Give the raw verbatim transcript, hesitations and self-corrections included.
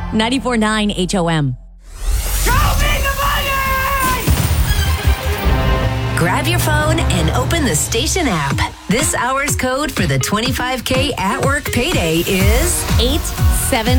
ninety-four point nine H O M. Grab your phone and open the station app. This hour's code for the twenty-five K at work payday is eight seven